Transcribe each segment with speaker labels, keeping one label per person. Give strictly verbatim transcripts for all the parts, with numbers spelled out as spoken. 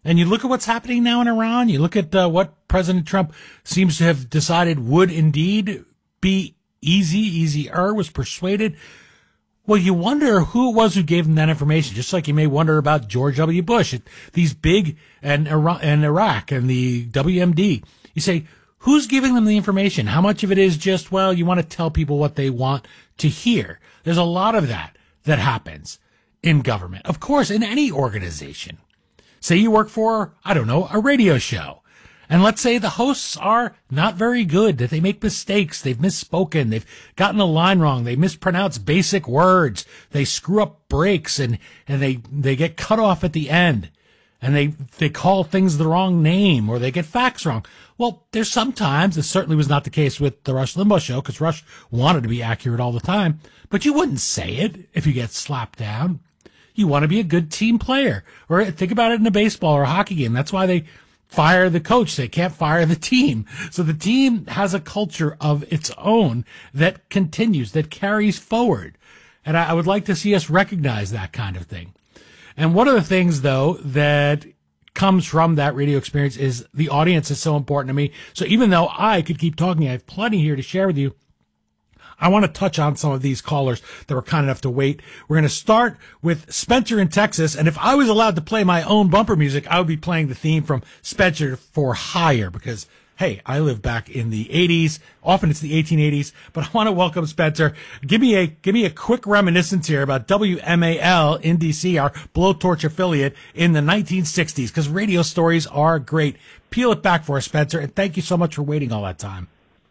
Speaker 1: And you look at what's happening now in Iran. You look at uh, what President Trump seems to have decided would indeed be easy, easier, was persuaded. Well, you wonder who it was who gave them that information, just like you may wonder about George W. Bush, these big, and, and Iraq and the W M D. You say, who's giving them the information? How much of it is just, well, you want to tell people what they want to hear? There's a lot of that that happens in government. Of course, in any organization. Say you work for, I don't know, a radio show. And let's say the hosts are not very good, that they make mistakes, they've misspoken, they've gotten a line wrong, they mispronounce basic words, they screw up breaks, and, and they, they get cut off at the end, and they, they call things the wrong name, or they get facts wrong. Well, there's sometimes, this certainly was not the case with the Rush Limbaugh show, because Rush wanted to be accurate all the time, but you wouldn't say it if you get slapped down. You want to be a good team player. Or think about it in a baseball or a hockey game. That's why they fire the coach. They can't fire the team. So the team has a culture of its own that continues, that carries forward. And I, I would like to see us recognize that kind of thing. And one of the things, though, that comes from that radio experience is the audience is so important to me. So even though I could keep talking, I have plenty here to share with you. I want to touch on some of these callers that were kind enough to wait. We're going to start with Spencer in Texas. And if I was allowed to play my own bumper music, I would be playing the theme from Spencer for Hire because, hey, I live back in the eighties. Often it's the eighteen eighties. But I want to welcome Spencer. Give me a give me a quick reminiscence here about W M A L in D C, our Blowtorch affiliate, in the nineteen sixties, because radio stories are great. Peel it back for us, Spencer. And thank you so much for waiting all that time.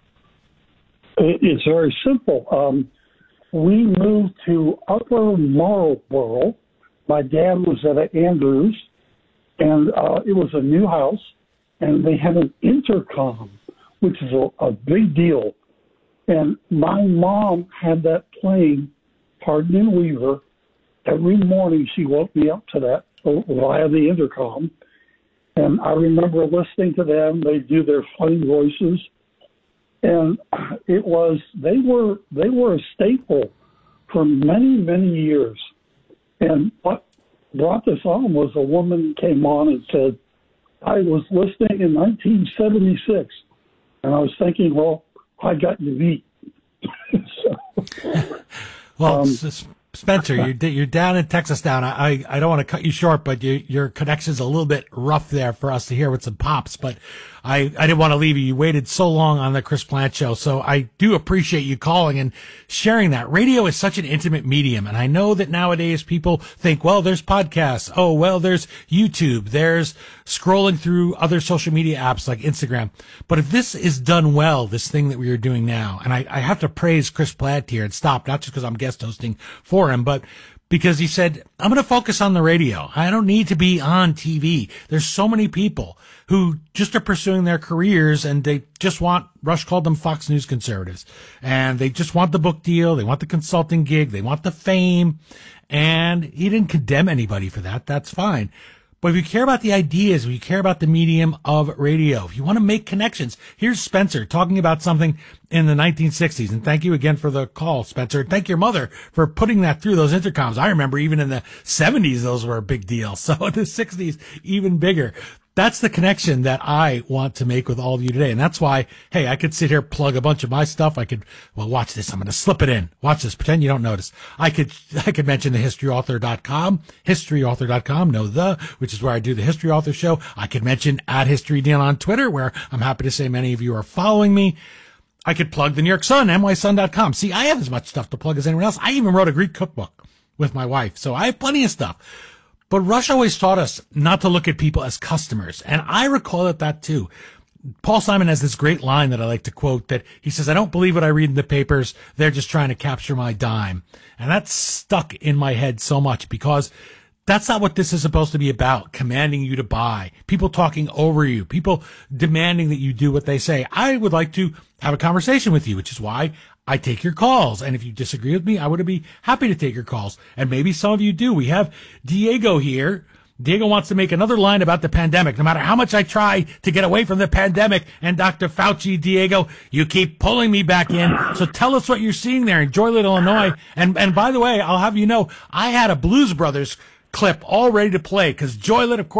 Speaker 2: It's very simple. Um, we moved to Upper Marlboro. My dad was at Andrews, and uh, it was a new house, and they had an intercom, which is a, a big deal. And my mom had that playing, Pardon and Weaver. Every morning she woke me up to that via the intercom. And I remember listening to them. They do their funny voices. And it was, they were, they were a staple for many, many years. And what brought this on was a woman came on and said, I was listening in nineteen seventy-six. And I was thinking, well, I got you beat. so,
Speaker 1: well,
Speaker 2: um,
Speaker 1: Spencer, you're, you're down in Texas now. I, I don't want to cut you short, but you, your connection's a little bit rough there for us to hear with some pops. But I, I didn't want to leave you. You waited so long on the Chris Plant show. So I do appreciate you calling and sharing that. Radio is such an intimate medium. And I know that nowadays people think, well, there's podcasts. Oh, well, there's YouTube. There's scrolling through other social media apps like Instagram. But if this is done well, this thing that we are doing now, and I, I have to praise Chris Plant here and stop, not just because I'm guest hosting for him, but because he said, I'm going to focus on the radio. I don't need to be on T V. There's so many people who just are pursuing their careers and they just want, Rush called them Fox News conservatives, and they just want the book deal. They want the consulting gig. They want the fame. And he didn't condemn anybody for that. That's fine. But if you care about the ideas, if you care about the medium of radio, if you want to make connections, here's Spencer talking about something in the nineteen sixties. And thank you again for the call, Spencer. Thank your mother for putting that through those intercoms. I remember even in the seventies, those were a big deal. So in the sixties, even bigger. That's the connection that I want to make with all of you today. And that's why, hey, I could sit here, plug a bunch of my stuff. I could, well, watch this. I'm going to slip it in. Watch this. Pretend you don't notice. I could, I could mention the history author dot com, history author dot com, no the, which is where I do the History Author show. I could mention at History Deal on Twitter, where I'm happy to say many of you are following me. I could plug the New York Sun, N Y Sun dot com. See, I have as much stuff to plug as anyone else. I even wrote a Greek cookbook with my wife. So I have plenty of stuff. But Rush always taught us not to look at people as customers. And I recoil at that too. Paul Simon has this great line that I like to quote that he says, I don't believe what I read in the papers. They're just trying to capture my dime. And that's stuck in my head so much because that's not what this is supposed to be about, commanding you to buy, people talking over you, people demanding that you do what they say. I would like to have a conversation with you, which is why I take your calls. And if you disagree with me, I would be happy to take your calls. And maybe some of you do. We have Diego here. Diego wants to make another line about the pandemic. No matter how much I try to get away from the pandemic and Doctor Fauci, Diego, you keep pulling me back in. So tell us what you're seeing there in Joyland, Illinois. And, and by the way, I'll have you know, I had a Blues Brothers clip all ready to play because Joyland, of course,